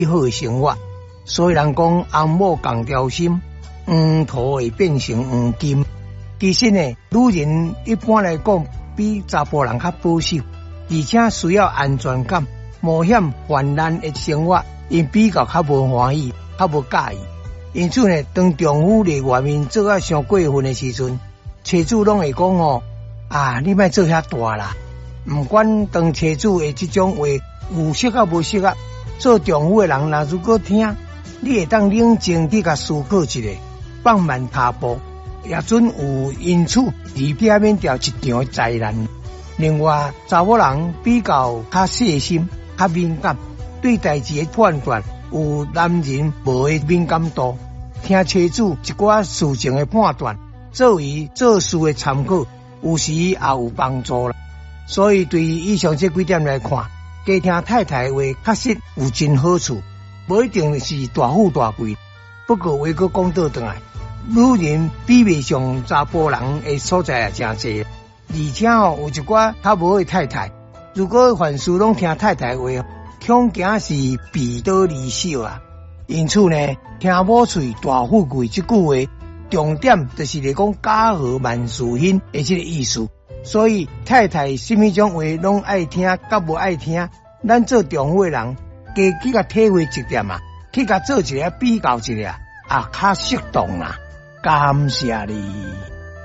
好诶生活。所以人讲红某共条心，黄土会变成黄金。其实呢，女人一般来讲比查甫人较保守，而且需要安全感、冒险患难的生活，因比较较无欢喜，较无介意。因此呢，当丈夫伫外面做啊伤过分的时阵，妻子拢会讲哦，你莫做遐大啦。毋管当妻子的这种话有适合无适合，做丈夫的人若如果听，你会当冷静去甲思考一下，放慢踏步，也准有因此而避免掉一场灾难。另外，查某人比较较细心、较敏感，对代志的判断有男人无的敏感度，听妻子一寡事情的判断，作为做事的参考，有时也有帮助啦。所以对于以上这几点来看，加听太太的话，确实有真好处，无一定是大富大贵。不过话阁讲倒转来，女人比袂上查甫人的所在也真济，而且有一寡较无的太太，如果凡事拢听太太话，恐惊是背道离小啊。因此呢，听某喙大富贵这句话，重点就是来讲家和万事兴的这个意思。所以太太什么种话拢爱听，甲无爱听，咱做丈夫的人，加去甲体会一点啊，去甲做一个比较一下，较适当啦。感谢你。